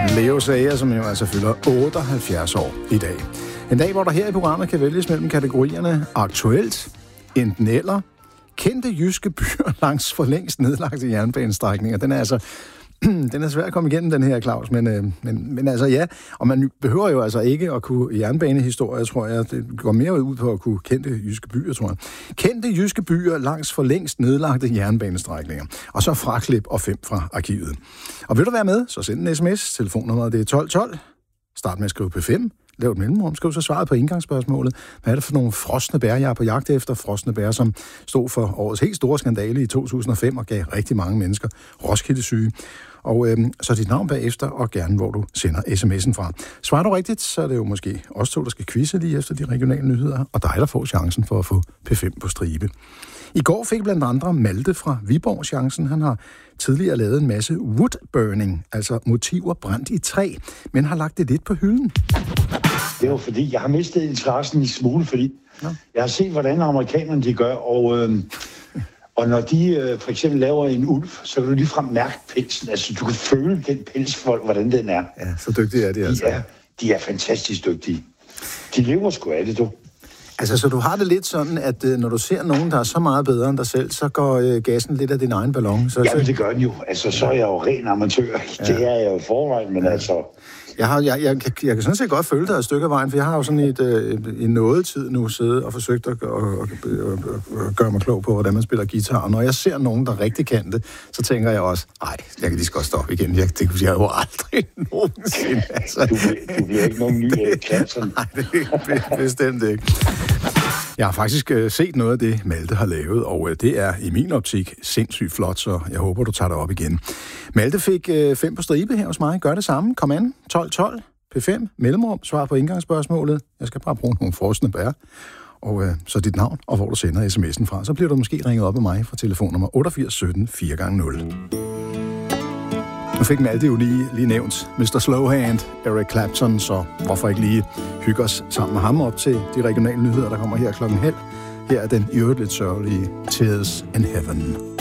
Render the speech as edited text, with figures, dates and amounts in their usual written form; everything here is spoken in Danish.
Leo Sager, som jo altså fylder 78 år i dag. En dag, hvor der her i programmet kan vælges mellem kategorierne aktuelt, enten eller, kendte jyske byer langs for længst nedlagte jernbanestrækninger. Den er svær at komme igennem, den her, Claus, men altså ja, og man behøver jo altså ikke at kunne jernbanehistorie, tror jeg. Det går mere ud på at kunne kendte jyske byer, tror jeg. Kendte jyske byer langs for længst nedlagte jernbanestrækninger. Og så fraklip og 5 fra arkivet. Og vil du være med, så send en sms. Telefonnummeret det er 1212. Start med at skrive P5. Lav et mellemrum. Skriv så svaret på indgangsspørgsmålet. Hvad er det for nogle frosne bær, jeg er på jagt efter? Frosne bær, som stod for årets helt store skandale i 2005 og gav rigtig mange mennesker Roskilde-syge. Og så dit navn bagefter, og gerne hvor du sender sms'en fra. Svarer du rigtigt, så er det jo måske os to, der skal quizze lige efter de regionale nyheder, og dig, der får chancen for at få P5 på stribe. I går fik blandt andre Malte fra Viborg chancen. Han har tidligere lavet en masse woodburning, altså motiver brændt i træ, men har lagt det lidt på hylden. Det var fordi, jeg har mistet interessen i smule, fordi jeg har set, hvordan amerikanerne de gør, og når de for eksempel laver en ulv, så kan du ligefrem mærke pelsen. Altså, du kan føle den pelsfolk, hvordan den er. Ja, så dygtige er de altså. De er fantastisk dygtige. De lever sgu af det, du. Altså, så du har det lidt sådan, at når du ser nogen, der er så meget bedre end dig selv, så går gassen lidt af din egen ballon. Jamen, det gør den jo. Altså, så er jeg jo ren amatør. Ja. Det er jeg jo i forvejen, men altså... Jeg kan sådan set godt følge dig et stykke af vejen, for jeg har jo sådan i noget tid nu siddet og forsøgt at gøre mig klog på, hvordan man spiller guitar. Og når jeg ser nogen, der rigtig kan det, så tænker jeg også, jeg kan lige så godt stoppe igen. Det kunne jeg jo aldrig nogensinde. Altså. Du bliver ikke nogen nye klasser. Nej, det er bestemt ikke. Jeg har faktisk set noget af det, Malte har lavet, og det er i min optik sindssygt flot, så jeg håber, du tager det op igen. Malte fik 5 på stribe her hos mig. Gør det samme. Kom an. 1212. P5. Mellemrum. Svar på indgangsspørgsmålet. Jeg skal bare bruge nogle frosne bær. Og så dit navn, og hvor du sender sms'en fra. Så bliver du måske ringet op af mig fra telefonnummer 88 17 4x0. Nu fik Malte jo lige nævnt Mr. Slowhand, Eric Clapton, så hvorfor ikke lige hygge os sammen med ham op til de regionale nyheder, der kommer her klokken halv. Her er den i øvrigt lidt sørgelige Tears in Heaven.